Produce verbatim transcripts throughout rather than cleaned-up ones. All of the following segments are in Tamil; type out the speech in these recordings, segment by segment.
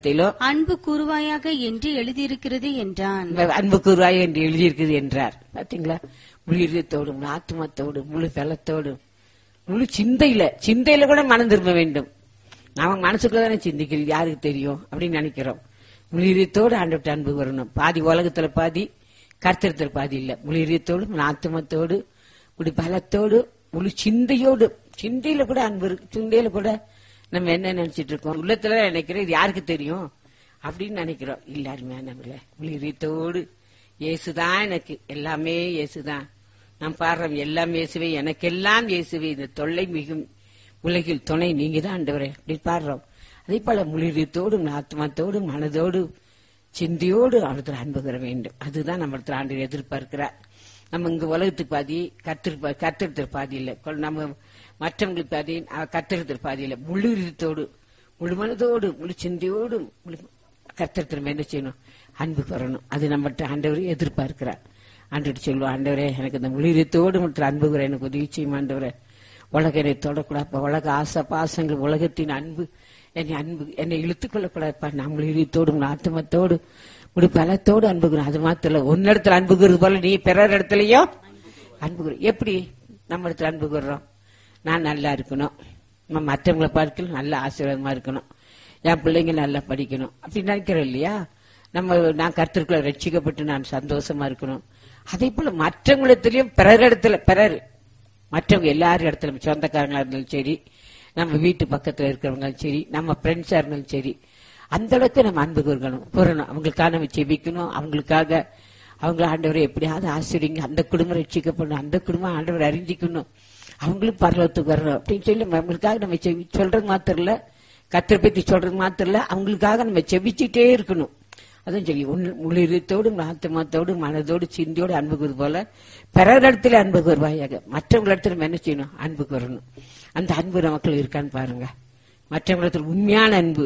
அன்பு கூறுவாயாக என்று எழுதியிருக்கிறது என்றான். அன்பு கூறுவாய் என்று எழுதியிருக்கிறது என்றார். பாத்தீங்களா? முழு இதயத்தோடும் ஆத்மத்தோடும் முழு பலத்தோடும் முழு சிந்தையில சிந்தையில கூட மனம் திரும்ப வேண்டும். நாம மனசுக்குள்ள தானே சிந்திக்கிறது, யாருக்கு தெரியும் அப்படின்னு நினைக்கிறோம். முழு இதயத்தோடு ஆண்டவர்ட்ட அன்பு வரணும். பாதி உலகத்துல பாதி, கர்த்தரத்துல பாதி இல்ல. முழு இதயத்தோடு ஆத்மத்தோடு முழு பலத்தோடு முழு சிந்தையோடு, சிந்தையில கூட அன்பு இருக்கு. சிந்தையில கூட நம்ம என்ன நினைச்சிட்டு இருக்கோம், உள்ளத்துல நினைக்கிறோம் இது யாருக்கு தெரியும் அப்படின்னு நினைக்கிறோம். எல்லாருமே நம்மள முழு இதயத்தோடு இயேசுதான் எனக்கு எல்லாமே, இயேசுதான் நான் பாடுறோம் எல்லாம் இயேசுவே, எனக்கு எல்லாம் இயேசுவே, இந்த தொல்லை மிகும் உலகில் துணை நீங்க தான் ஆண்டவரே அப்படி பாடுறோம். அதே போல முழு இதயத்தோடும் ஆத்மாத்தோடு மனதோடு சிந்தையோடு அவரத்துல அன்பு பெற வேண்டும். அதுதான் நம்ம ஆண்டு எதிர்பார்க்கிறார். நம்ம இங்க உலகத்துக்கு பாதி, கத்திர கத்திரத்திற்கு பாதி இல்லை, நம்ம மற்றவங்களுக்கு பாதி, கத்திரத்திற்கு பாதி இல்லை. முழு இதயத்தோடு முழு மனதோடு முழு சிந்தையோடு முழு கத்திரத்திற்கு என்ன செய்யணும், அன்பு பெறணும். அது நம்மகிட்ட ஆண்டவரே எதிர்பார்க்கிறார். ஆண்டு சொல்லுவோம், ஆண்டவரே எனக்கு இந்த முழு இதயத்தோடு மட்டும் அன்பு பெற எனக்கு உதவி செய்யும் ஆண்டவரே. உலக என்னை தொடக்கூடாது, உலக ஆசை பாசங்கள் உலகத்தின் அன்பு என்னை அன்பு என்னை இழுத்துக் கொள்ளக்கூடாதுப்பா. நம்ம இதயத்தோடு ஆத்மத்தோடு முழு பலத்தோடு அன்புகிறோம். அது மாத்திரம் ஒன்னிடத்துல அன்புகிறது போல நீ பிறர் இடத்துலயும் அன்புகிறோம். எப்படி நம்ம இடத்துல அன்புகிறோம்? நான் நல்லா இருக்கணும், நம்ம மற்றவங்களை பார்க்கல நல்ல ஆசீர்வாதமா இருக்கணும், என் பிள்ளைங்க நல்லா படிக்கணும் அப்படி நினைக்கிறோம் இல்லையா? நம்ம நான் கர்த்தருக்குள்ள ரட்சிக்கப்பட்டு நான் சந்தோஷமா இருக்கணும். அதே போல மற்றவங்களிடத்திலயும் பிறர் இடத்துல பிறர் மற்றவங்க எல்லாரும் இடத்துல சொந்தக்காரங்களா இருந்தாலும் சரி, நம்ம வீட்டு பக்கத்துல இருக்கிறவங்களும் சரி, நம்ம ஃப்ரெண்ட்ஸா இருந்தாலும் சரி, அந்த அளவுக்கு நம்ம அன்பு கூறணும் கூறணும் அவங்களுக்காக நம்ம செபிக்கணும். அவங்களுக்காக அவங்க ஆண்டவரை எப்படியாவது ஆசிரியங்க, அந்த குடும்பம் ரட்சிக்கப்படணும், அந்த குடும்பம் ஆண்டவரை அறிஞ்சிக்கணும், அவங்களும் பரலோகத்துக்கு வரணும் அப்படின்னு சொல்லி அவங்களுக்காக நம்ம சொல்றது மாத்திரம் இல்ல, கத்திர பத்தி சொல்றது மாத்திரம் இல்ல, அவங்களுக்காக நம்ம செபிச்சுட்டே இருக்கணும். அதான் சொல்லி முழு இதயத்தோடு ஆத்மாத்தோடு மனதோடு சிந்தியோடு அன்பு கூறு போல பிறர் இடத்துல அன்பு கூறுவாயாக. மற்றவங்க இடத்துல நம்ம என்ன செய்யணும், அன்பு கூறணும். அந்த அன்பு நமக்குள்ள இருக்கான்னு பாருங்க. மற்றவங்களிடத்துல உண்மையான அன்பு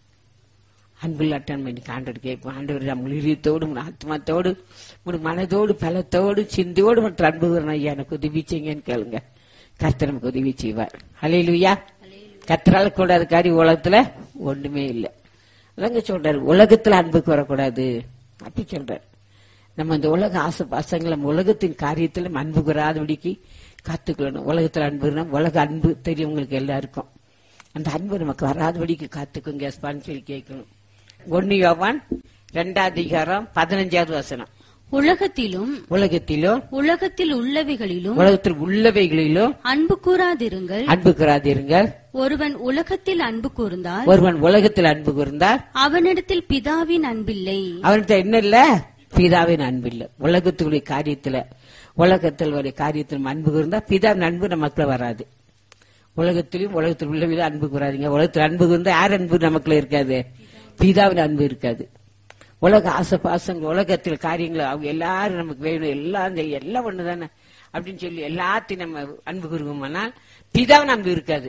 அன்பு இல்லாட்டம் இன்னைக்கு ஆண்டவர் கேட்போம். ஆண்டவர் முழு இதயத்தோடு ஆத்மாத்தோடு முழு மனதோடு பலத்தோடு சிந்தியோடு மற்றும் அன்பு கூறணும். ஐயா எனக்கு உதவி செய்யுங்கன்னு கேளுங்க, கர்த்தர் நமக்கு உதவி செய்வார். ஹல்லேலூயா. கர்த்தரால கூடாத காரியம் உலகத்துல ஒண்ணுமே இல்லை. அதாங்க சொல்றாரு, உலகத்துல அன்புக்கு வரக்கூடாது அப்படி சொல்றாரு. நம்ம இந்த உலக ஆசை பாசங்களை நம்ம உலகத்தின் காரியத்துல அன்பு கூறாதபடிக்கு காத்துக்கொள்ளணும். உலகத்துல அன்புனா உலக அன்பு தெரியும் உங்களுக்கு எல்லாருக்கும். அந்த அன்பு நமக்கு வராதபடிக்கு காத்துக்குங்க சொல்லி கேட்கணும். ஒன்னு யோவான் இரண்டாவது அதிகாரம் பதினஞ்சாவது வசனம். உலகத்திலும் உலகத்திலும் உலகத்தில் உள்ளவைகளிலும் உலகத்தில் உள்ளவைகளிலும் அன்பு கூறாதிருங்கள் அன்பு கூறாதிருங்கள். ஒருவன் உலகத்தில் அன்பு கூர்ந்தால் ஒருவன் உலகத்தில் அன்பு கூர்ந்தால் அவனிடத்தில் பிதாவின் அன்பில்லை. அவனிடத்தில் என்ன இல்ல, பிதாவின் அன்பு இல்ல. உலகத்துடைய காரியத்துல உலகத்தில் ஒரு காரியத்தில் அன்பு கூர்ந்தா பிதாவின் அன்பு நமக்குள்ள வராது. உலகத்திலும் உலகத்தில் உள்ளவையில அன்பு கூறாதீங்க. உலகத்தில் அன்பு கூர்ந்தா யார் அன்பு நமக்குள்ள இருக்காது, பிதாவின் அன்பு இருக்காது. உலக ஆசை பாசங்கள் உலகத்தில் காரியங்கள் அவங்க எல்லாரும் நமக்கு வேணும், எல்லாம் எல்லாம் ஒண்ணுதானே அப்படின்னு சொல்லி எல்லாத்தையும் நம்ம அன்பு கூறுவோம்னா பிதாவின் அன்பு இருக்காது.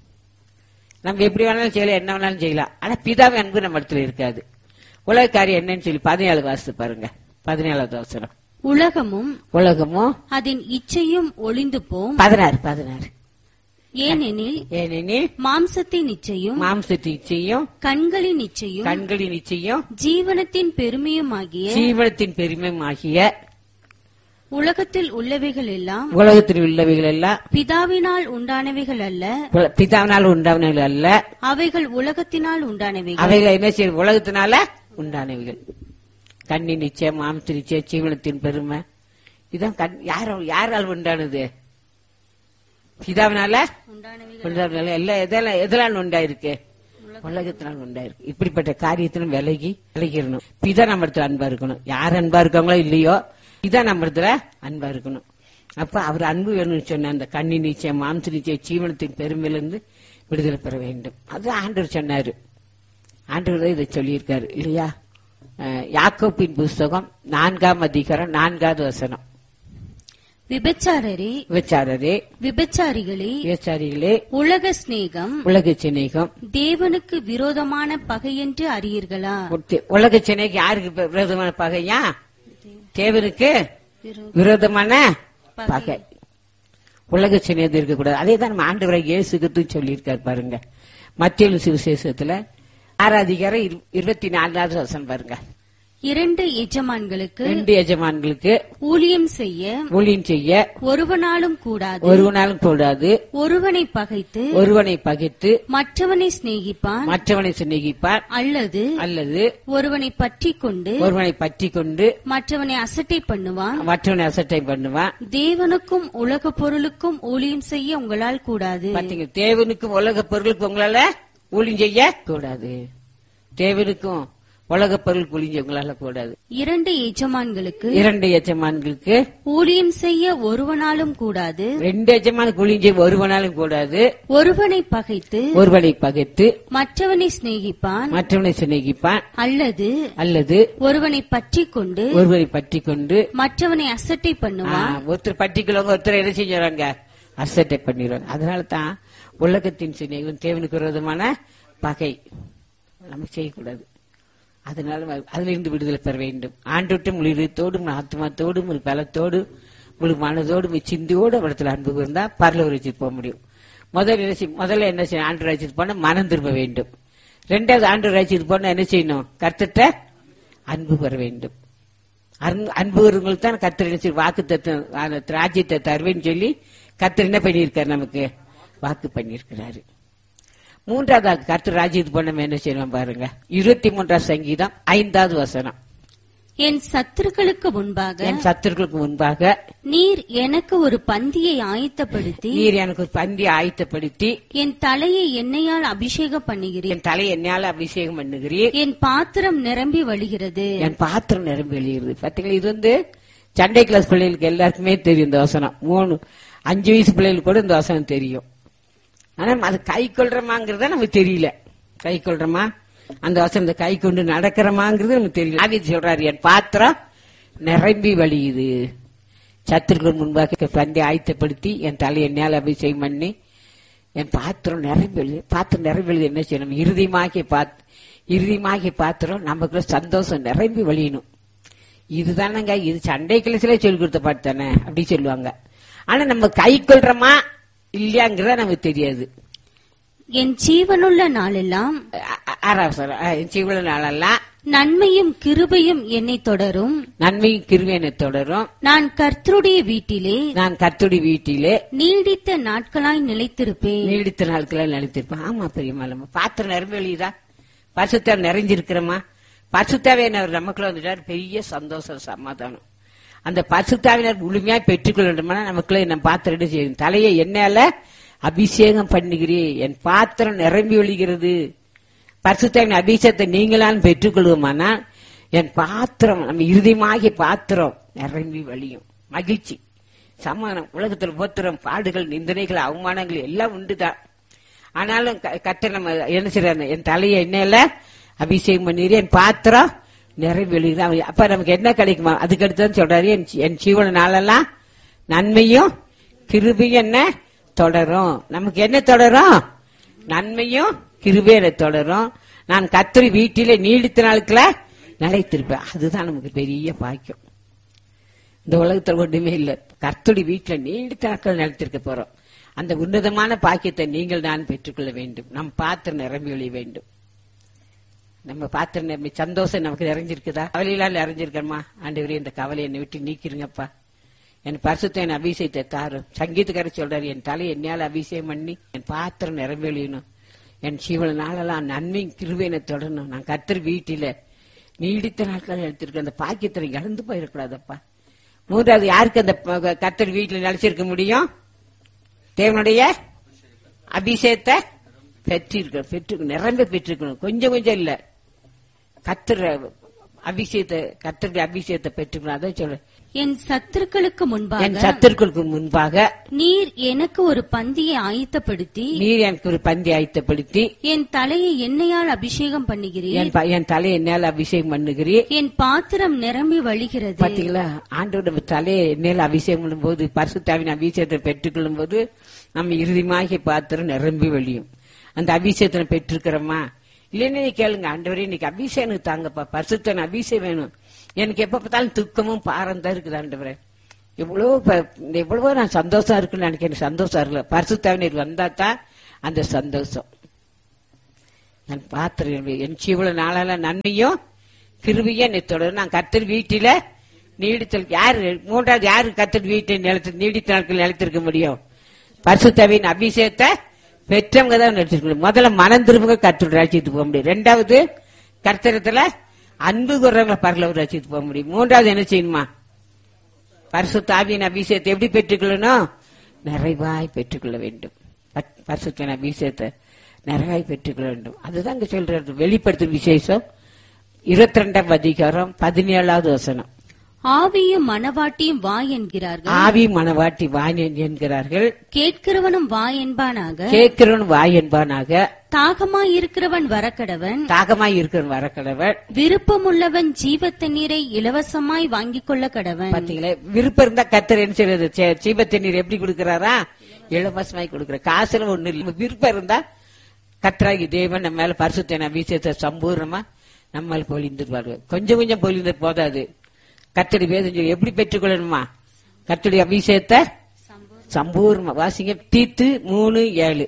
நம்ம எப்படி வேணாலும் செய்யலாம், என்ன வேணாலும் செய்யலாம், ஆனா பிதாவின் அன்பு நம்ம இடத்துல இருக்காது. உலக காரியம் என்னன்னு சொல்லி பதினேழு வாசித்து பாருங்க. பதினேழாவது அவசரம். உலகமும் உலகமும் அதன் இச்சையும் ஒளிந்து போம். பதினாறு பதினாறு ஏனெனில் ஏனெனில் மாம்சத்தின் இச்சையும் மாம்சத்தின் இச்சையும் கண்களின் இச்சையும் கண்களின் இச்சையும் ஜீவனத்தின் பெருமையுமாகிய ஜீவனத்தின் பெருமையுமாகிய உலகத்தில் உள்ளவைகள் எல்லாம் உலகத்தில் உள்ளவைகள் எல்லாம் பிதாவினால் உண்டானவைகள் அல்ல, பிதாவினால் உண்டானவைகள் அல்ல, அவைகள் உலகத்தினால் உண்டானவைகள். அவைகள் என்ன செய்யும், உலகத்தினால உண்டானவைகள். கண்ணின் நிச்சயம் மாம்சத்தின் நிச்சயம் ஜீவனத்தின் பெருமை இதான் கண் யார யாரால் உண்டானது, பிதாவினால உண்டானவைகள் எல்லாம் எதெல்லாம் எதெல்லாம் உண்டாயிருக்கு, உலகத்தினால் உண்டாயிருக்கு. இப்படிப்பட்ட காரியத்திலும் விலகி விலகிடணும். பிதா நம்ம இடத்துல அன்பா இருக்கணும். யார் அன்பா இருக்காங்களோ இல்லையோ இதான் நம்ம இடத்துல அன்பா இருக்கணும். அப்ப அவர் அன்பு வேணும்னு சொன்ன அந்த கண்ணி நிச்சயம் மாம்ச நிச்சயம் ஜீவனத்தின் பெருமையிலிருந்து விடுதலை பெற வேண்டும். அது ஆண்டவர் சொன்னாரு. ஆண்டவர் இதை சொல்லியிருக்காரு இல்லையா? யாக்கோபின் புஸ்தகம் நான்காம் அதிகாரம் நான்காவது வசனம். விபச்சாரரே விபச்சாரரே விபச்சாரிகளே விபச்சாரிகளே உலக சிநேகம் உலக சிநேகம் தேவனுக்கு விரோதமான பகை என்று அறியீர்களா? உலக சிநேகம் யாருக்கு விரோதமான பகையா? தேவனுக்கு விரோதமான பகை. உலக சிநேகம் இருக்கக்கூடாது. அதே தான் நம்ம ஆண்டவரை இயேசு கிறிஸ்து சொல்லியிருக்காரு பாருங்க. மத்திய சுவிசேஷத்துல ஆறாம் அதிகாரம் இரு- இருபத்தி நாலாவது வசனம் பாருங்க. இரண்டு எஜமான்களுக்கு ரெண்டு எஜமான்களுக்கு ஊழியம் செய்ய ஊழியம் செய்ய ஒருவனாலும் கூடாது. ஒருவனாலும் கூடாது. ஒருவனை பகைத்து ஒருவனை பகைத்து மற்றவனை சிநேகிப்பான், மற்றவனை சிநேகிப்பான், அல்லது அல்லது ஒருவனை பற்றி கொண்டு ஒருவனை பற்றி கொண்டு மற்றவனை அசட்டை பண்ணுவான். மற்றவனை அசட்டை பண்ணுவான். தேவனுக்கும் உலக பொருளுக்கும் ஊழியம் செய்ய உங்களால் கூடாது. பாத்தீங்க, தேவனுக்கும் உலக பொருளுக்கு உங்களால ஊழியம் செய்ய கூடாது. தேவனுக்கும் உலக பொருள் ஊழியம் உங்களால கூடாது. இரண்டு எஜமான்களுக்கு இரண்டு எஜமான்களுக்கு ஊழியம் செய்ய ஒருவனாலும் கூடாது. ரெண்டு எஜமானுக்கு ஊழியம் செய்ய ஒருவனாலும் கூடாது. ஒருவனை பகைத்து ஒருவனை பகைத்து மற்றவனை சிநேகிப்பான், மற்றவனை சிநேகிப்பான், அல்லது அல்லது ஒருவனை பற்றி கொண்டு ஒருவரை பற்றி கொண்டு மற்றவனை அசட்டை ஆ, பண்ணுவான். ஒருத்தர் பற்றிக்கிறவங்க ஒருத்தர் என்ன செஞ்சுறாங்க, அசட்டை பண்ணிடுவாங்க. அதனால தான் உலகத்தின் சிநேகம் தேவனுக்கு விரோதமான பகை நம்ம செய்யக்கூடாது. அதனால அதுல இருந்து விடுதலை பெற வேண்டும். ஆண்டோட்டு முழு இதயத்தோடும் ஆத்மாத்தோடு முழு பலத்தோடு முழு மனதோடு முழு சிந்தியோடு அவரத்தில் அன்பு இருந்தா பரலோக ராஜ்யத்துக்கு போக முடியும். முதல்ல என்ன செய்ய முதல்ல என்ன செய்யணும், ஆண்டு ராஜ்யத்துக்கு போனா மனம் திரும்ப வேண்டும். ரெண்டாவது ஆண்டு ராஜ்யத்துக்கு போனா என்ன செய்யணும், கர்த்தர்ட்ட அன்பு பெற வேண்டும். அன்பு- அன்பு வருவங்களுக்கு தான் கர்த்தர் என்ன செய்ய வாக்கு தத்துவம் ராஜ்யத்தை தருவேன்னு சொல்லி கர்த்தர் என்ன பண்ணியிருக்காரு, நமக்கு வாக்கு பண்ணியிருக்கிறாரு. மூன்றாவது கர்த்தர் ராஜ்யத்துக்கு போன என்ன செய்யணும் பாருங்க. இருபத்தி மூன்றாவது சங்கீதம் ஐந்தாவது வசனம். என் சத்துருக்களுக்கு முன்பாக என் சத்துருக்களுக்கு முன்பாக நீர் எனக்கு ஒரு பந்தியை ஆயத்தப்படுத்தி நீர் எனக்கு ஒரு பந்தி ஆயத்தப்படுத்தி என் தலையை எண்ணெயால் அபிஷேகம் பண்ணுகிறீர். என் தலை என்னால அபிஷேகம் பண்ணுகிறீர். என் பாத்திரம் நிரம்பி வழிகிறது. என் பாத்திரம் நிரம்பி வெளியிடுது. பாத்தீங்களா, இது வந்து சண்டே கிளாஸ் பிள்ளைகளுக்கு எல்லாருக்குமே தெரியும் இந்த வசனம். மூணு அஞ்சு வயசு பிள்ளைகளுக்கு கூட இந்த வசனம் தெரியும். ஆனா அது கை கொள்றமாங்கிறத நமக்கு தெரியல. கை கொள்றமா அந்த வசனத்தை கை கொண்டு நடக்கிறமாங்கிறது நமக்கு தெரியல. ஆவியானவர் சொல்றாரு, என் பாத்திரம் நிரம்பி வழியுது. சத்துருக்கள் முன்பாக பந்தி ஆயத்தப்படுத்தி என் தலை என்னால் அபிஷேகம் பண்ணி என் பாத்திரம் நிரம்பி வழியுது. பாத்திரம் நிரம்பி வழியுது என்ன செய்யணும், இறுதிமாகி பாத் இறுதிமாகி பாத்திரம் நமக்குள்ள சந்தோஷம் நிரம்பி வழியணும். இதுதானங்க, இது சண்டை கிளாஸ்ல சொல்லி கொடுத்த பாட்டு தானே அப்படி சொல்லுவாங்க. ஆனா நம்ம கை கொள்றோமா இல்லையாங்கிறத நமக்கு தெரியாது. என் ஜீவனுள்ள நாளெல்லாம் ஜீவன நாளெல்லாம் நன்மையும் கிருபையும் என்னை தொடரும். நன்மையும் கிருபையும் தொடரும். நான் கர்த்தருடைய வீட்டிலே நான் கர்த்தருடைய வீட்டிலே நீடித்த நாட்களாய் நிலைத்திருப்பேன். நீடித்த நாட்களால் நிலைத்திருப்பேன். ஆமா பெரியம்மா, பாத்திரம் நிரம்பி வெளியுதா, பரிசுத்தம் நிறைஞ்சிருக்கிறோமா, பரிசுத்தாவியானவர் நமக்குள்ள வந்துட்டார், பெரிய சந்தோஷம் சமாதானம். அந்த பரிசுத்தாவினர் முழுமையா பெற்றுக்கொள்ள வேண்டுமானா நமக்குள்ள நம்ம பாத்திரம் செய்யும். தலையை என்னால அபிஷேகம் பண்ணுகிறேன், என் பாத்திரம் நிரம்பி ஒழிகிறது. பரிசுத்தாவின் அபிஷேகத்தை நீங்களான் பெற்றுக்கொள்வோமானா என் பாத்திரம் நம்ம இறுதியமாகிய பாத்திரம் நிரம்பி வழியும். மகிழ்ச்சி, சமாதானம். உலகத்தில் போத்திரம், பாடுகள், நிந்தனைகள், அவமானங்கள் எல்லாம் உண்டுதான். ஆனாலும் கர்த்தர் நம்ம என்ன செய்யறாரு, என் தலையை என்னால அபிஷேகம் பண்ணிடுறேன், என் பாத்திரம் நிரம்பி வெளியுது. அப்ப நமக்கு என்ன கிடைக்குமா, அதுக்கு அடுத்து சொல்றாரு, என் ஜீவன நாளெல்லாம் நன்மையும் கிருபையும் என்ன தொடரும். நமக்கு என்ன தொடரும், நன்மையும் கிருபையும் தொடரும். நான் கர்த்தர் வீட்டிலே நீடித்த நாட்கள நிலைத்திருப்பேன். அதுதான் நமக்கு பெரிய பாக்கியம். இந்த உலகத்தில் ஒன்றுமே இல்லை. கர்த்தருடைய வீட்டுல நீடித்த நாட்கள் நிலைத்திருக்க போறோம். அந்த உன்னதமான பாக்கியத்தை நீங்கள் நான் பெற்றுக்கொள்ள வேண்டும். நம் பாத்திரம் நிரம்பி ஒழிய வேண்டும். நம்ம பாத்திரம் நிரம்பி சந்தோஷம் நமக்கு நிறைஞ்சிருக்குதா, கவலையிலால் நிறைஞ்சிருக்கமா, ஆண்டவரே இந்த கவலை என்னை விட்டு நீக்கிருங்கப்பா, என் பரிசுத்த என் அபிஷேகத்தை தாரும். சங்கீதக்காரர் சொல்றாரு, என் தலை என்னால் அபிஷேகம் பண்ணி என் பாத்திரம் நிரம்பி ஒழியணும், என் ஜீவன நாளெல்லாம் நன்மையும் கிருபையினை தொடரணும். நான் கர்த்தர் வீட்டில நீடித்த நாட்கள் எடுத்திருக்கேன். அந்த பாக்கியத்தை இழந்து போயிடக்கூடாதப்பா. மூன்றாவது, யாருக்கு அந்த கர்த்தர் வீட்டில் நிலைச்சிருக்க முடியும், தேவனுடைய அபிஷேகத்தை பெற்றிருக்க பெற்று நிரம்ப பெற்றிருக்கணும். கொஞ்சம் கொஞ்சம் இல்ல, கர்த்தர் அபிஷேகத்தை கர்த்தருடைய அபிஷேகத்தை பெற்றுக்கணும். அதான் சொல்றேன், என் சத்துருக்களுக்கு முன்பாக என் சத்துருக்களுக்கு முன்பாக நீர் எனக்கு ஒரு பந்தியை ஆயத்தப்படுத்தி நீர் எனக்கு ஒரு பந்தி ஆயத்தப்படுத்தி என் தலையை எண்ணெயால் அபிஷேகம் பண்ணுகிறீர். என் தலை என்னால் அபிஷேகம் பண்ணுகிறீர். என் பாத்திரம் நிரம்பி வழிகிறது. பாத்தீங்களா, ஆண்டோட தலையை என்னால் அபிஷேகம் பண்ணும் போது, பரிசுத்தாவின் அபிஷேகத்தை பெற்றுக்கொள்ளும் போது நம்ம இறுதியாகி பாத்திரம் நிரம்பி வழியும். அந்த அபிஷேகத்தை பெற்றிருக்கிறோமா இல்லைன்னு கேளுங்க, ஆண்டவரே இன்னைக்கு அபிஷேகம் தாங்கப்பா, பரிசுத்தன் அபிஷேகம் வேணும். எனக்கு எப்ப பார்த்தாலும் துக்கமும் பாரம் தான் இருக்குது ஆண்டவரே. எவ்வளவு எவ்வளவோ நான் சந்தோஷம் இருக்குன்னு எனக்கு எனக்கு சந்தோஷம் இருக்குல்ல, பரிசுத்தாவினர் வந்தா தான் அந்த சந்தோஷம். நான் பாத்திரம் என் இவ்வளவு நாளால நன்மையும் கிருபையும் என்னை தொடரும். நான் கர்த்தர் வீட்டில நீடித்தல் யாரு மூன்றாவது யாரு கர்த்தர் வீட்டை நிலத்து நீடித்த நாட்கள் நிலைத்திருக்க முடியும்? பரிசுத்தவின் அபிஷேகத்தை பெற்றவங்க தான் நினைச்சிருக்க. முதல்ல மனம் திரும்ப கர்த்தர் ராஜ்யத்துக்கு போக முடியும். ரெண்டாவது கர்த்தரத்துல அன்பு கூறவங்களை பரலோக ராஜ்யத்துக்கு போக முடியும். மூன்றாவது என்ன செய்யணுமா? பரிசுத்த ஆவியின் அபிஷேகத்தை எப்படி பெற்றுக்கொள்ளணும்? நிறைவாய் பெற்றுக்கொள்ள வேண்டும். பரிசுத்த அபிஷேகத்தை நிறைவாய் பெற்றுக்கொள்ள வேண்டும். அதுதான் இங்க சொல்றது. வெளிப்படுத்தும் விசேஷம் இருபத்தி ரெண்டாம் அதிகாரம் பதினேழாவது வசனம். ஆவியும் மனவாட்டியும் வா என்கிறார்கள். ஆவி மனவாட்டி வா என்கிறார்கள். கேட்கிறவனும் வா என்பானாக. கேட்கிறவன் வா என்பானாக. தாகமாய் இருக்கிறவன் வரக்கடவன். தாகமாய் இருக்கிறவன் வரக்கடவன். விருப்பமுள்ளவன் ஜீவ தண்ணீரை இலவசமாய் வாங்கிக் கொள்ள கடவன். பாத்தீங்களா? விருப்பம் இருந்தா கர்த்தர் என்ன செய்யறது? ஜீவ தண்ணீர் எப்படி கொடுக்கிறாரா? இலவசமாய் கொடுக்கிற. காசுல ஒண்ணு இல்லை. விருப்பம் இருந்தா கர்த்தராகி தேவன் நம்ம மேல பரிசுத்த அபிஷேகத்தை சம்பூர்ணமா நம்ம பொழிந்துருவார்கள். கொஞ்சம் கொஞ்சம் பொழிந்து போதாது. கர்த்தருடைய வேதம் எப்படி பெற்றுக்கொள்ளணுமா? கர்த்தருடைய அபிஷேகத்தை சம்பூர்ணமா வாசிங்க. தீத்து மூணு ஏழு.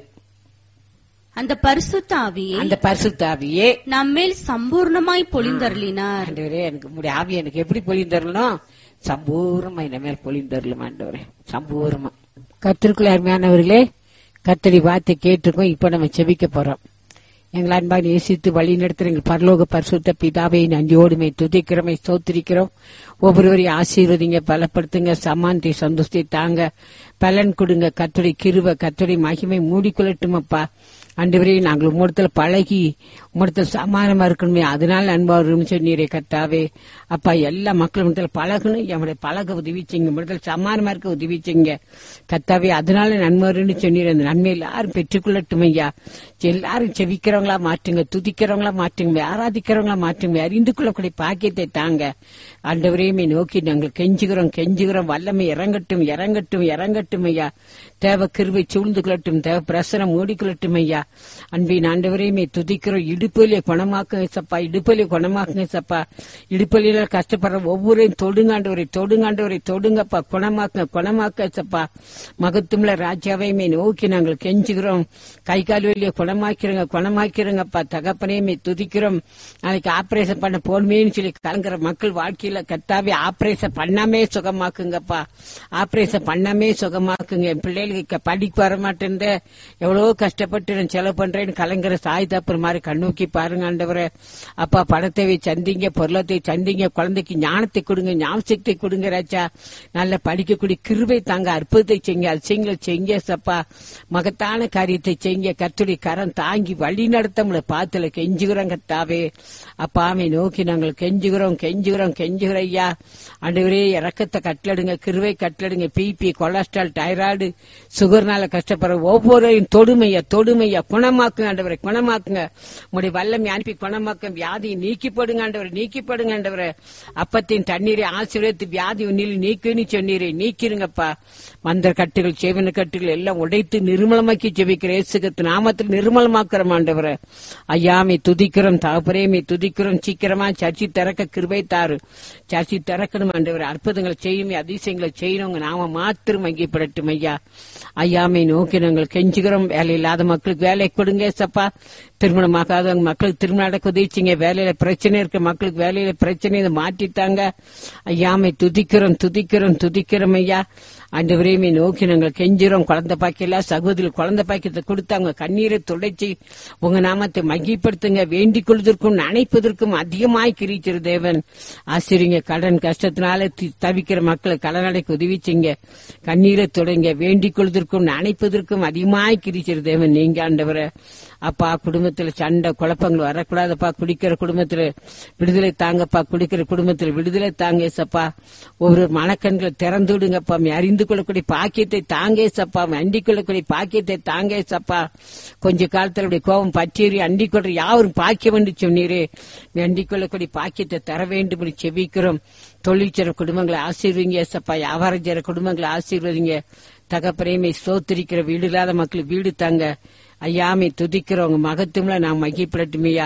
அந்த பரிசுத்த ஆவியை அந்த பரிசுத்த ஆவியே நம்மேல் சம்பூர்ணமாய் பொழிந்தருளினார். ஆண்டவரே, எனக்கு உங்களுடைய ஆவி எனக்கு எப்படி பொழிந்தரணும்? சம்பூர்ணமா என் மேல் பொழிந்தருளும் ஆண்டவரே, சம்பூர்ணமா. கர்த்தருக்குள்ள அருமையானவர்களே, கர்த்தருடைய வார்த்தை கேட்டிருக்கோம். இப்ப நம்ம செபிக்க போறோம். எங்கள் அன்பாக நேசித்து வழி நடத்துற எங்கள் பரலோக பரிசுத்த பிதாவை நன்றியோடுமை துதிக்கிறோமை ஸ்தோத்திரிக்கிறோம். ஒவ்வொருவரையும் ஆசீர்வதிங்க, பலப்படுத்துங்க, சமானத்தை சந்தோஷத்தை தாங்க, பலன் கொடுங்க. கர்த்தருடைய கிருபை கர்த்தருடைய மகிமை மூடிக்கொள்ளட்டும் அப்பா. ஆண்டவரே, நாங்கள் உம்மிடத்துல பழகி உம்மிடத்துல சமானமா இருக்கணுமே, அதனால அன்பா சொன்னீரே கர்த்தாவே. அப்பா, எல்லா மக்களும் பழகணும், என்னுடைய பழக உதவிச்சிங்க, உம்மிடத்துல சமானமா இருக்க உதவிச்சிங்க கர்த்தாவே. அதனால நன்மைன்னு சொன்னீர். அந்த நன்மை எல்லாரும் பெற்றுக்கொள்ளட்டும் ஐயா. எல்லாரும் செவிக்கிறவங்களா மாற்றுங்க, துதிக்கிறவங்களா மாற்றுங்க, ஆராதிக்கிறவங்களா மாற்றுங்க, அறிந்து கொள்ளக்கூடிய பாக்கியத்தை தாங்க. ஆண்டவரையுமே நோக்கி நாங்கள் கெஞ்சுகிறோம் கெஞ்சுகிறோம் வல்லமை இறங்கட்டும் இறங்கட்டும் இறங்கட்டும் ஐயா. தேவ கிருபை சூழ்ந்து கொள்ளட்டும், தேவ பிரசனம் மூடிக்கொள்ளட்டும் ஐயா. அன்பின் ஆண்டவரையுமே துதிக்கிறோம். இடுப்பிலே குணமாக்குங்க சப்பா, இடுப்பிலே குணமாக்குங்க சப்பா. இடுப்பில கஷ்டப்படுற ஒவ்வொருவரையும் தொடுங்காண்டவரை தொடுங்காண்டவரை தொடுங்கப்பா, குணமாக்குங்க குணமாக்க சப்பா. மகத்துவமுள்ள ராஜாவையுமே நோக்கி நாங்கள் கெஞ்சுகிறோம். கை கால் வெளியே குணமாக்கிறோங்க குணமாக்கிறோங்கப்பா. தகப்பனையுமே துதிக்கிறோம். நாளைக்கு ஆபரேஷன் பண்ண போன்மேன்னு சொல்லி கலங்குற மக்கள் வாழ்க்கையில கர்த்தாவே ஆபரேஷன் பண்ணாமே சுகமாக்குங்கப்பா. ஆபரேஷன் பண்ணாமே சுகமாக்குங்க. என் பிள்ளைகளுக்கு படிக்க வர மாட்டேன், எவ்வளவு கஷ்டப்பட்டு நான் செலவு பண்றேன்னு கலங்குற சாய் தப்புற மாதிரி கண்ணோக்கி பாருங்க ஆண்டவரே. அப்பா, பணத்தை சந்திங்க, பொருளத்தை சந்திங்க, குழந்தைக்கு ஞானத்தை கொடுங்க, ஞாபகத்தை கொடுங்க ராஜா. நல்ல படிக்கக்கூடிய கிருபை தாங்க, அற்புதத்தை செய்யுங்க, அதிசயங்களை செய்யுங்க சப்பா. மகத்தான காரியத்தை செய்யுங்க. கர்த்தருடைய கரம் தாங்கி வழி நடத்த பாத்துல கெஞ்சுகிறோம் கர்த்தாவே. அப்பாவை நோக்கி நாங்கள் கெஞ்சுகிறோம் கெஞ்சுகிறோம் கெஞ்சுகிறோம் ஐயா. ஆண்டவரே, இறக்கத்தை கட்டளடுங்க, கிருவை கட்டளடுங்க. பிபி, கொலஸ்ட்ரால், டைராய்டு, சுகர்னால கஷ்டப்படுற ஒவ்வொருவரையும் தொடுமையா தொடுமையா குணமாக்குங்க ஆண்டவரை, குணமாக்குங்க. உங்களுடைய வல்லமை அனுப்பி குணமாக்க, வியாதியை நீக்கிப்படுங்க ஆண்டவரை, நீக்கிப்படுங்க ஆண்டவரை. அப்பத்தின் தண்ணீரை ஆசீர்வதித்து வியாதி உன்னில் நீக்குன்னு சொன்னீரை நீக்கிருங்கப்பா. மந்திர கட்டுகள், சேவன கட்டுகள் எல்லாம் உடைத்து நிர்மலமாக்கி ஜெபிக்கிற இயேசுவின் நாமத்தில் நிர்மலமாக்குறோம் ஆண்டவரை. ஐயாமை துதிக்கிறோம், தகப்பரேமை துதிக்கிறோம். சீக்கிரமா சர்ச்சை திறக்க கிருபை தாரு. சர்ச்சை திறக்கணும் ஆண்டவரை. அற்புதங்களை செய்யும், அதிசயங்களை செய்யணும். உங்க நாம மாத்திரம் அங்கீப்படட்டும் ஐயா. ஐயாமை நோக்கி நாங்கள் கெஞ்சுகிறோம். வேலை இல்லாத மக்களுக்கு வேலை கொடுங்க சப்பா. திருமணமாகாத மக்களுக்கு திருமணம் நடக்க உதவிச்சிங்க. வேலையில பிரச்சனை இருக்க மக்களுக்கு வேலையில பிரச்சனை மாற்றித்தாங்க. ஐயாமை துதிக்கிறோம் துதிக்கிறோம் துதிக்கிறோம் ஐயா. ஆண்டவரையுமே நோக்கி நாங்கள் கெஞ்சுறோம். குழந்தை பாக்கியல சகோதரி குழந்தை பாக்கியத்தை கொடுத்தாங்க. கண்ணீரை துடைச்சி உங்க நாமத்தை மகிப்படுத்துங்க. வேண்டிக் கொள்வதற்கும் நினைப்பதற்கும் அதிகமாய் கிரிச்சிரு தேவன். ஆசிரியங்க. கடன் கஷ்டத்தினால தவிக்கிற மக்களை கடன் அடைக்க உதவிச்சிங்க. கண்ணீரை தொடங்க. வேண்டிக் கொள்வதற்கும் நினைப்பதற்கும் அதிகமாய் கிரிச்சிரு தேவன். நீங்க ஆண்டவரை. அப்பா, குடும்பத்துல சண்டை குழப்பங்கள் வரக்கூடாதப்பா. குடிக்கிற குடும்பத்துல விடுதலை தாங்கப்பா. குடிக்கிற குடும்பத்துல விடுதலை தாங்க சப்பா. ஒவ்வொரு மனக்கண்களை திறந்து விடுங்கப்பா. அறிந்து கொள்ளக்கூடிய பாக்கியத்தை தாங்கே சப்பா. அண்டிக் கொள்ளக்கூடிய பாக்கியத்தை தாங்கே சப்பா. கொஞ்ச காலத்துல கோபம் பச்சேரி அண்டிக் கொள்ற யாரும் பாக்கியம் என்று சொன்னீரே. அண்டிக் கொள்ளக்கூடிய பாக்கியத்தை தர வேண்டும் செபிக்கிறோம். தொழிற்சர குடும்பங்களை ஆசீர்வதிங்க சப்பா. வியாபாரம் செய்ற குடும்பங்களை ஆசீர்வதிங்க. தகப்பரேமை ஸ்தோத்திரிக்கிற வீடு இல்லாத மக்களுக்கு வீடு தாங்க. ஐயாமை துதிக்கிறவங்க மகத்துவம்ல நாம் மகிப்படட்டுமையா.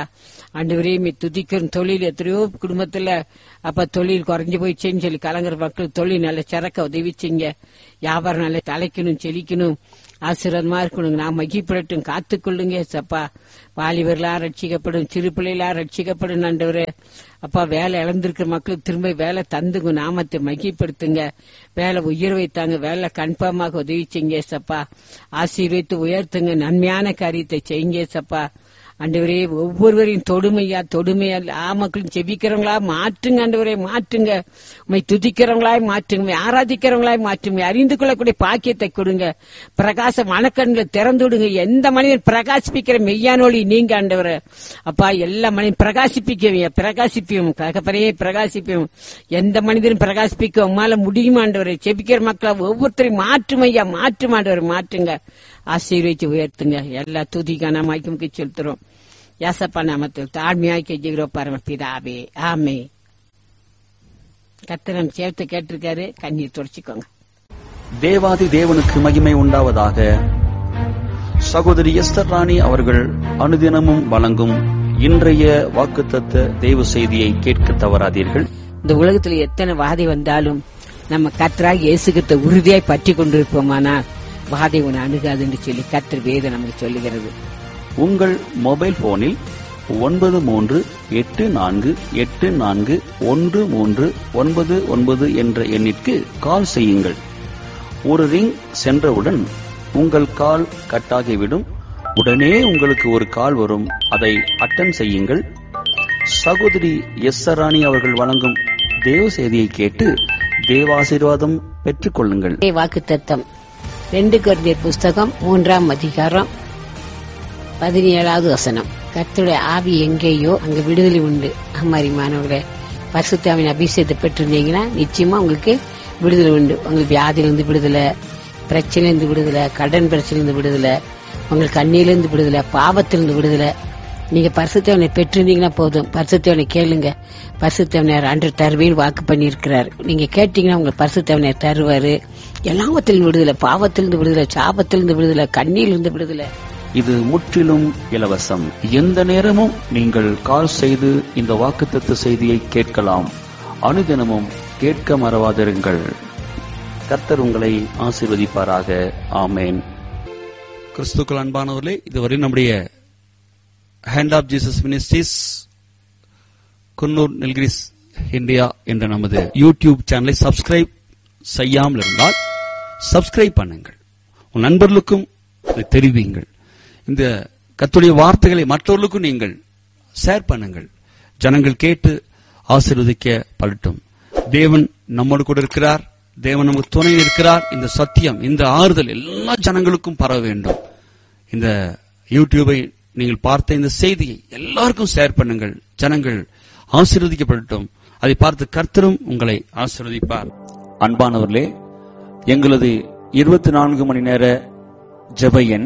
ஆண்டவரே மே துதிக்கிறோம். தொழில் எத்தனையோ குடும்பத்துல அப்ப தொழில் குறைஞ்சு போயிடுச்சுன்னு சொல்லி கலங்குற மக்கள் தொழில் நல்ல சிறக்க உதவிச்சிங்க. வியாபாரம் நல்ல தலைக்கணும், செழிக்கணும், ஆசீர்வாதமா இருக்கணும். நான் மகிப்படட்டும், காத்துக்கொள்ளுங்க சப்பா. வாலிபர்களா ரட்சிக்கப்படும், சிறு பிள்ளைகளா ரட்சிக்கப்படும். ஆண்டவரே அப்பா, வேலை இழந்திருக்கிற மக்களுக்கு திரும்ப வேலை தந்துங்க, நாமத்தை மகிப்படுத்துங்க. வேலை உயர் வைத்தாங்க, வேலை கன்ஃபார்மாக உதவி செய்யுங்க சப்பா. ஆசீர்வதித்து உயர்த்துங்க, நன்மையான காரியத்தை செய்யுங்க சப்பா. ஆண்டவரே ஒவ்வொருவரையும் தொடுமையா தொடுமையா ஆ மக்களும் செபிக்கிறவங்களா மாற்றுங்க. ஆண்டவரே மாற்றுங்க, உண்மை துதிக்கிறவங்களாய் மாற்றுங்க, ஆராதிக்கிறவங்களாய் மாற்றுங்க, அறிந்து கொள்ளக்கூடிய பாக்கியத்தை கொடுங்க. பிரகாச மனக்கண்களை திறந்து விடுங்க. எந்த மனிதன் பிரகாசிப்பிக்கிற மெய்யானொளி நீங்க ஆண்டவரே அப்பா. எல்லா மனிதன் பிரகாசிப்பிக்க பிரகாசிப்பியும் ககப்பறையே பிரகாசிப்பியும் எந்த மனிதனும் பிரகாசிப்பிக்க உமால முடியும் ஆண்டவரே. செபிக்கிற மக்களை ஒவ்வொருத்தரையும் மாற்றும் ஐயா, மாற்றும் ஆண்டவரை மாற்றுங்க. ஆசீர்வதிச்சு உயர்த்துங்க. எல்லா துதிக்கான மாய்க்கும் செலுத்துறோம். யாசப்பா நாமத்தில் தாழ்மையாய் கெஞ்சுகிறோம் பரமபிதாவே, ஆமே. கர்த்தர் சேர்த்து கேட்டிருக்காரு, கண்ணீர் தொடச்சிக்கோங்க. தேவாதி தேவனுக்கு மகிமை உண்டாவதாக. சகோதரி எஸ்தர் ராணி அவர்கள் அனுதினமும் வழங்கும் இன்றைய வாக்குத்தத்த தேவ செய்தியை கேட்க தவறாதீர்கள். இந்த உலகத்துல எத்தனை வாதை வந்தாலும் நம்ம கர்த்தராகிய இயேசு கிறிஸ்துவை உறுதியாய் பற்றி கொண்டிருப்போமானால் வாதை உன்னை அணுகாதுன்னு சொல்லி கர்த்தர் வேதம் நமக்கு சொல்லுகிறது. உங்கள் மொபைல் போனில் ஒன்பது மூன்று எட்டு நான்கு எட்டு நான்கு ஒன்று மூன்று ஒன்பது ஒன்பது என்ற எண்ணிற்கு கால் செய்யுங்கள். ஒரு ரிங் சென்றவுடன் உங்கள் கால் கட்டாகிவிடும். உடனே உங்களுக்கு ஒரு கால் வரும், அதை அட்டன் செய்யுங்கள். சகோதரி எஸ் ராணி அவர்கள் வழங்கும் தேவ செய்தியை கேட்டு தேவாசீர்வாதம் பெற்றுக் கொள்ளுங்கள். வாக்குத்தத்தம் ரெண்டு கொரிந்தியர் புஸ்தகம் மூன்றாம் அதிகாரம் பதினேழாவது வசனம். கர்த்தருடைய ஆவி எங்கேயோ அங்க விடுதலை உண்டு. அம்மாரி மாணவர்களே, பரிசுத்தாவின் அபிஷேகத்தை பெற்றிருந்தீங்கன்னா நிச்சயமா உங்களுக்கு விடுதலை உண்டு. உங்களுக்கு வியாதியிலிருந்து விடுதலை, பிரச்சனையிலிருந்து விடுதலை, கடன் பிரச்சனையிலிருந்து விடுதலை, உங்களுக்கு கண்ணியிலிருந்து விடுதலை, பாவத்திலிருந்து விடுதலை. நீங்க பரிசுத்தவனை பெற்றிருந்தீங்கன்னா போதும். பரிசுத்தவனை கேளுங்க. பரிசுத்தவனர் அன்று தருவேன் வாக்கு பண்ணி இருக்கிறார். நீங்க கேட்டீங்கன்னா உங்களுக்கு பரிசுத்தவனர் தருவாரு. எல்லாவத்திலிருந்து விடுதலை, பாவத்திலிருந்து விடுதலை, சாபத்திலிருந்து விடுதலை, கண்ணியிலிருந்து விடுதலை. இது முற்றிலும் இலவசம். எந்த நேரமும் நீங்கள் கால் செய்து இந்த வாக்குத்தத்த செய்தியை கேட்கலாம். அனுதினமும் கேட்க மறவாதிருங்கள். கர்த்தர் உங்களை ஆசீர்வதிப்பாராக. ஆமேன். கிறிஸ்துக்கள் அன்பானவர்களே, இதுவரை நம்முடைய hand of Jesus ministries Coonoor Nilgiris India என்ற நமது யூடியூப் சேனலை சப்ஸ்கிரைப் செய்யாமல் இருந்தால் சப்ஸ்கிரைப் பண்ணுங்கள். உன் நண்பர்களுக்கும் தெரிவிங்கள். இந்த கர்த்தருடைய வார்த்தைகளை மற்றவர்களுக்கும் நீங்கள் ஷேர் பண்ணுங்கள். ஜனங்கள் கேட்டு ஆசீர்வதிக்கப்படட்டும். தேவன் நம்மோடு கூட இருக்கிறார். தேவன் நமக்கு துணை இருக்கிறார். இந்த சத்தியம், இந்த ஆறுதல் எல்லா ஜனங்களுக்கும் பரவ வேண்டும். இந்த யூடியூபை நீங்கள் பார்த்த இந்த செய்தியை எல்லாருக்கும் ஷேர் பண்ணுங்கள். ஜனங்கள் ஆசீர்வதிக்கப்படட்டும். அதை பார்த்து கர்த்தரும் உங்களை ஆசீர்வதிப்பார். அன்பானவர்களே, எங்களது இருபத்தி நான்கு மணி நேர ஜெப எண்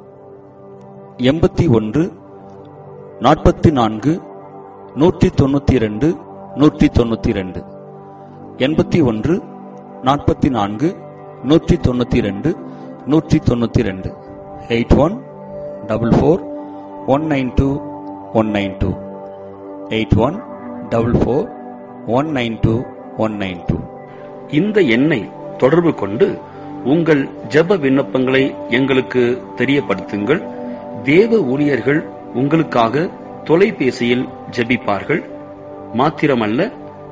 எண்பத்தி ஒன்று நாற்பத்தி நான்கு நூற்றி தொண்ணூத்தி இரண்டு நூற்றி தொண்ணூத்தி இரண்டு எண்பத்தி ஒன்று நாற்பத்தி நான்கு நூற்றி தொண்ணூத்தி இரண்டு நூற்றி தொண்ணூத்தி இரண்டு eight one double four one nine two one nine two eight one double four one nine two one nine two. இந்த எண்ணை தொடர்பு கொண்டு உங்கள் ஜெப விண்ணப்பங்களை எங்களுக்கு தெரியப்படுத்துங்கள். தேவ ஊழியர்கள் உங்களுக்காக தொலைபேசியில் ஜெபிப்பார்கள். மாத்திரமல்ல,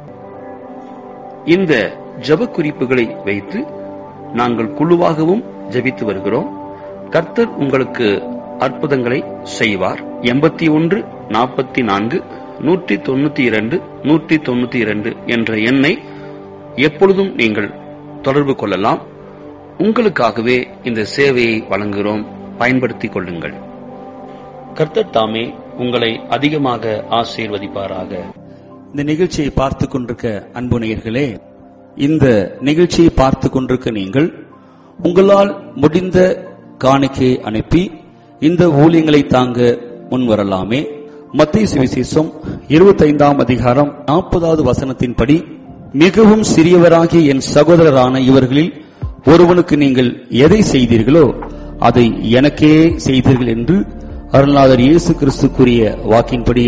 இந்த ஜெப குறிப்புகளை வைத்து நாங்கள் குழுவாகவும் ஜெபித்து வருகிறோம். கர்த்தர் உங்களுக்கு அற்புதங்களை செய்வார். எண்பத்தி ஒன்று நாற்பத்தி நான்கு நூற்றி தொண்ணூத்தி இரண்டு நூற்றி தொண்ணூத்தி இரண்டு என்ற எண்ணை எப்பொழுதும் நீங்கள் தொடர்பு கொள்ளலாம். உங்களுக்காகவே இந்த சேவையை வழங்குகிறோம். பயன்படுத்திக் கொள்ளுங்கள். கர்த்தர் தாமே உங்களை அதிகமாக ஆசீர்வதிப்பாராக. இந்த நிகழ்ச்சியை பார்த்துக் கொண்டிருக்க அன்பு நேயர்களே, இந்த நிகழ்ச்சியை பார்த்துக் கொண்டிருக்க நீங்கள் உங்களால் முடிந்த காணிக்கையை அனுப்பி இந்த ஊழியங்களை தாங்க முன்வரலாமே. மத்தேயு சுவிசேஷம் இருபத்தி ஐந்தாம் அதிகாரம் நாற்பதாவது வசனத்தின்படி, மிகவும் சிறியவராகிய என் சகோதரரான இவர்களில் ஒருவனுக்கு நீங்கள் எதை செய்தீர்களோ அதை எனக்கே செய்தீர்கள் என்று அருள்நாதர் இயேசு கிறிஸ்து கூறிய வாக்கின்படியே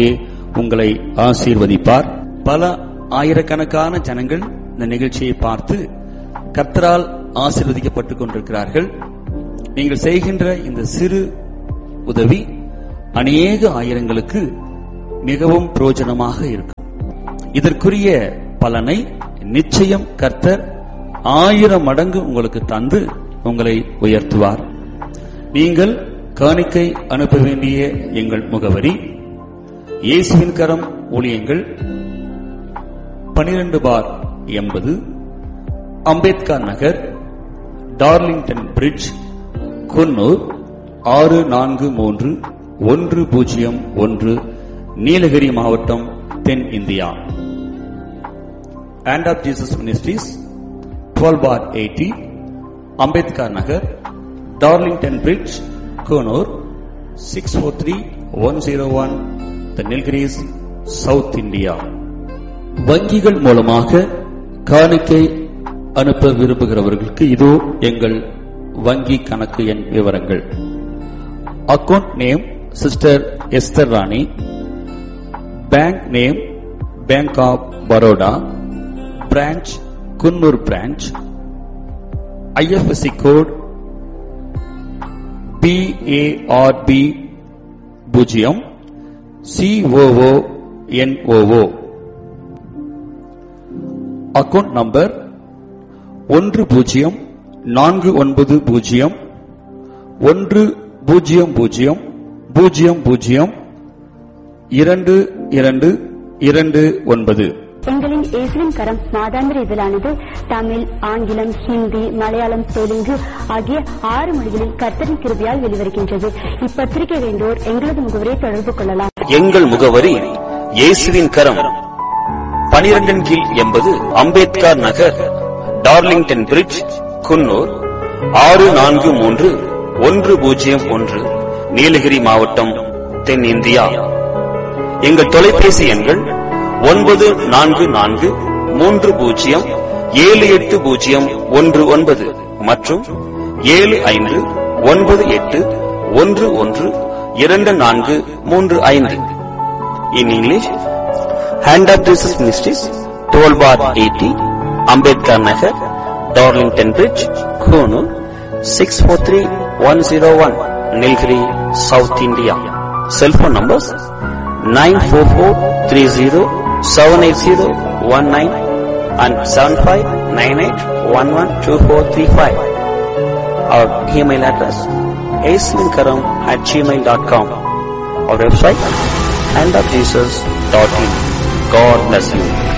உங்களை ஆசீர்வதிப்பார். பல ஆயிரக்கணக்கான ஜனங்கள் இந்த நிகழ்ச்சியை பார்த்து கர்த்தரால் ஆசீர்வதிக்கப்பட்டுக் கொண்டிருக்கிறார்கள். நீங்கள் செய்கின்ற இந்த சிறு உதவி அநேக ஆயிரங்களுக்கு மிகவும் பிரயோஜனமாக இருக்கும். இதற்குரிய பலனை நிச்சயம் கர்த்தர் ஆயிரம் மடங்கு உங்களுக்கு தந்து உங்களை உயர்த்துவார். நீங்கள் காணிக்கை அனுப்ப வேண்டிய எங்கள் முகவரி: இயேசுவின் கரம் ஊழியங்கள், பனிரெண்டு பார் எண்பது, அம்பேத்கர் நகர், டார்லிங்டன் பிரிட்ஜ், குன்னூர் ஆறு நான்கு மூன்று ஒன்று பூஜ்ஜியம் ஒன்று, நீலகிரி மாவட்டம், தென் India. Hand of Jesus ministries, twelve bar eighty, Ambedkar Nagar, Darlington bridge, Coonoor six four three one zero one, the Nilgiris, south India. வங்கிகள் மூலமாக காணிக்கை அனுப்ப விரும்புகிறவர்களுக்கு இதோ எங்கள் வங்கி கணக்கு எண் விவரங்கள். Account name sister Esther Rani, bank name bank of Baroda, branch Coonoor branch, I F S C code B A R B பூஜ்ஜியம் சி ஓ ஓ என் ஓ ஓ. அக்கவுண்ட் நம்பர் ஒன்று பூஜ்ஜியம் நான்கு ஒன்பது பூஜ்ஜியம் ஒன்று பூஜ்ஜியம் பூஜ்ஜியம் பூஜ்ஜியம் பூஜ்ஜியம் இரண்டு இரண்டு இரண்டு ஒன்பது. எங்களின் இயேசுவின் கரம் மாதாந்திர இதழானது தமிழ், ஆங்கிலம், ஹிந்தி, மலையாளம், தெலுங்கு ஆகிய ஆறு மொழிகளில் கர்த்தரின் கிருபையால் வெளிவருகின்றது. இப்பத்திரிகை வேண்டோர் எங்களது முகவரியை தொடர்பு கொள்ளலாம். எங்கள் முகவரி: இயேசுவின் கரம், பனிரெண்டின் கீழ் எண்பது, அம்பேத்கர் நகர், டார்லிங்டன் பிரிட்ஜ், குன்னூர் ஆறு நான்கு மூன்று ஒன்று பூஜ்ஜியம் ஒன்று, நீலகிரி மாவட்டம், தென் இந்தியா. எங்கள் தொலைபேசி எண்கள் ஒன்பது நான்கு நான்கு மூன்று பூஜ்ஜியம் ஏழு எட்டு பூஜ்ஜியம் ஒன்று ஒன்பது மற்றும் ஏழு ஐந்து ஒன்பது எட்டு ஒன்று ஒன்று இரண்டு நான்கு மூன்று ஐந்து. In English, hand of Jesus ministries, twelve bar eighty, Ambedkar Nagar, Darlington bridge, Coonoor six four three one zero one, Nilgiri, south India. Cellphone numbers nine four four three zero seven eight zero one nine and seven five nine eight one one two four three five. Our email address aislinkaram at gmail dot com. Our website hand of jesus dot in. God bless you.